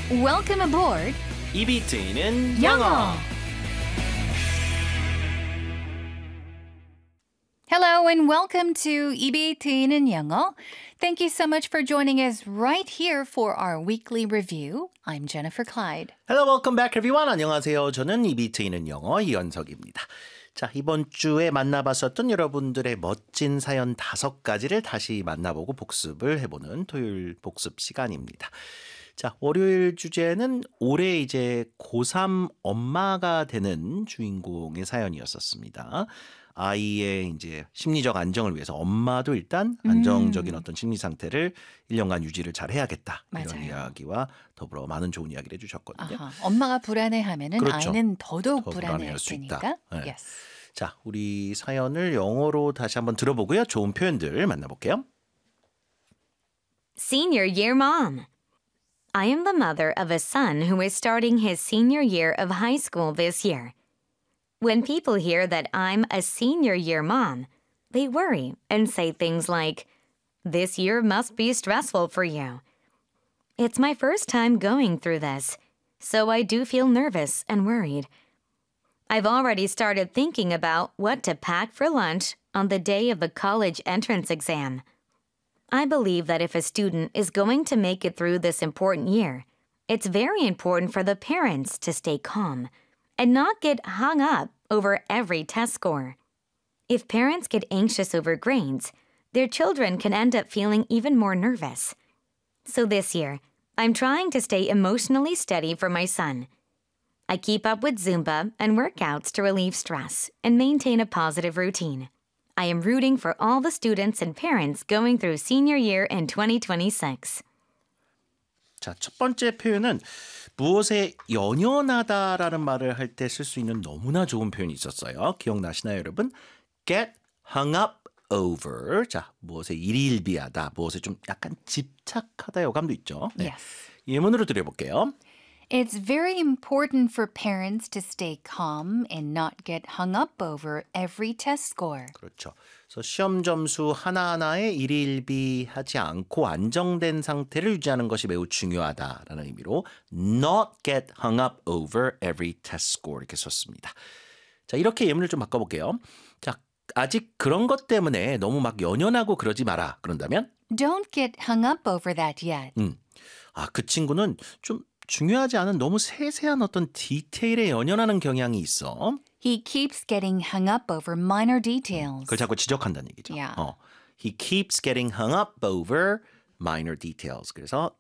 Welcome aboard. 입이 트이는 영어. Hello and welcome to 입이 트이는 영어. Thank you so much for joining us right here for our weekly review. I'm Jennifer Clyde. Hello, welcome back everyone. 안녕하세요. 저는 입이 트이는 영어 이현석입니다. 자, 이번 주에 만나봤었던 여러분들의 멋진 사연 5가지를 다시 만나보고 복습을 해보는 토요일 복습 시간입니다. 자, 월요일 주제는 올해 이제 고3 엄마가 되는 주인공의 사연이었었습니다. 아이의 이제 심리적 안정을 위해서 엄마도 일단 안정적인 어떤 심리 상태를 1년간 유지를 잘 해야겠다. 이런 맞아요. 이야기와 더불어 많은 좋은 이야기를 해주셨거든요. 아하, 엄마가 불안해하면은 그렇죠. 아이는 더더욱 더 불안해할 불안해할 수 있다. 테니까. 네. Yes. 자, 우리 사연을 영어로 다시 한번 들어보고요. 좋은 표현들 만나볼게요. Senior year mom. I am the mother of a son who is starting his senior year of high school this year. When people hear that I'm a senior year mom, they worry and say things like, "This year must be stressful for you." It's my first time going through this, so I do feel nervous and worried. I've already started thinking about what to pack for lunch on the day of the college entrance exam. I believe that if a student is going to make it through this important year, it's very important for the parents to stay calm and not get hung up over every test score. If parents get anxious over grades, their children can end up feeling even more nervous. So this year, I'm trying to stay emotionally steady for my son. I keep up with Zumba and workouts to relieve stress and maintain a positive routine. I am rooting for all the students and parents going through senior year in 2026. 자, 첫 번째 표현은 무엇에 연연하다라는 말을 할 때 쓸 수 있는 너무나 좋은 표현이 있었어요. 기억나시나요, 여러분? Get hung up over. 자, 무엇에 일희일비하다, 무엇에 좀 약간 집착하다 여감도 있죠. 네. Yes. 예문으로 드려볼게요. It's very important for parents to stay calm and not get hung up over every test score. 그렇죠. 그래서 시험 점수 하나하나에 일희일비하지 않고 안정된 상태를 유지하는 것이 매우 중요하다라는 의미로 not get hung up over every test score 이렇게 썼습니다. 자, 이렇게 예문을 좀 바꿔볼게요. 자, 아직 그런 것 때문에 너무 막 연연하고 그러지 마라. 그런다면 Don't get hung up over that yet. 그 친구는 좀 중요하지 않은 너무 세세한 어떤 디테일에 연연하는 경향이 있어. He keeps getting hung up over minor details. 그걸 자꾸 지적한다는 얘기죠. Yeah. He keeps getting hung up over minor details. 그래서